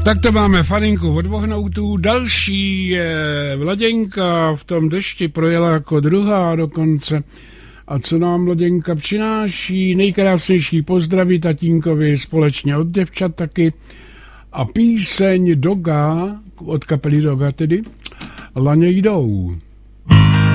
Tak to máme Faninku od Vohnoutů. Další je Vladěnka, v tom dešti projela jako druhá dokonce. A co nám Vladěnka přináší? Nejkrásnější pozdravy tatínkovi společně od děvčat taky. A píseň Doga, od kapely Doga tedy, Laně jdou.